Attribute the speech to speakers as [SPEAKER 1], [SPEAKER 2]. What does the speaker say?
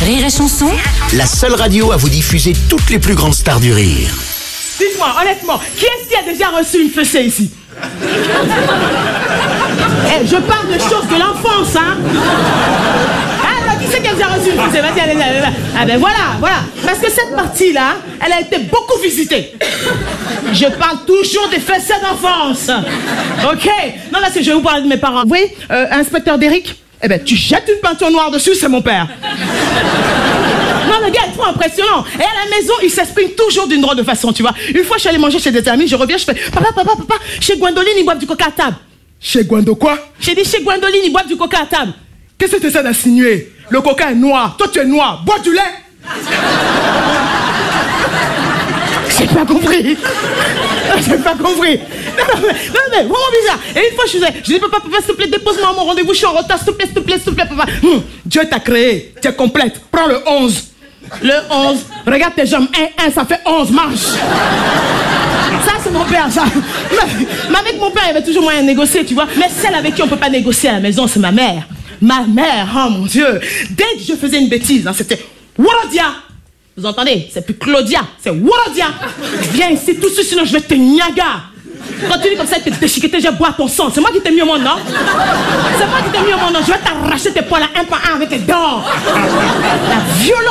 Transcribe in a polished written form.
[SPEAKER 1] Rire et Chanson,
[SPEAKER 2] La seule radio à vous diffuser toutes les plus grandes stars du rire.
[SPEAKER 3] Dites-moi, honnêtement, qui est-ce qui a déjà reçu une fessée ici? Je parle de choses de l'enfance, hein. Alors, qui c'est qui a déjà reçu une fessée? Vas-y, allez. Ah ben voilà. Parce que cette partie-là, elle a été beaucoup visitée. Je parle toujours des fessées d'enfance. Ok? Non, là, je vais vous parler de mes parents. Vous voyez, inspecteur Derrick? Eh ben, tu jettes une peinture noire dessus, c'est mon père. Non, le gars est trop impressionnant. Et à la maison, il s'exprime toujours d'une drôle de façon, tu vois. Une fois, je suis allée manger chez des amis, je reviens, je fais papa, chez Gwendoline, ils boivent du coca à table. Chez Gwendo quoi? J'ai dit chez Gwendoline, ils boivent du coca à table. Qu'est-ce que tu essaies d'insinuer? Le coca est noir, toi tu es noir, bois du lait. J'ai pas compris. Non, mais vraiment bizarre. Et une fois, je dis papa, s'il te plaît, dépose-moi à mon rendez-vous, je suis en retard, s'il te plaît, papa. Dieu t'a créé, tu es complète. Prends le 11. Le 11. Regarde tes jambes. 1, ça fait 11, marche. Ça, c'est mon père, ça. Mais avec mon père, il y avait toujours moyen de négocier, tu vois. Mais celle avec qui on peut pas négocier à la maison, c'est ma mère. Ma mère, oh mon Dieu. Dès que je faisais une bêtise, hein, c'était Worodia. Vous entendez? C'est plus Claudia, c'est Worodia. Viens ici tout de suite, sinon je vais te niaga. Continue comme ça, te déchiqueter, je bois ton sang. C'est moi qui t'ai mis au monde, non? C'est moi qui t'ai mis au monde, non? Je vais t'arracher tes poils à un par un avec tes dents. La violence.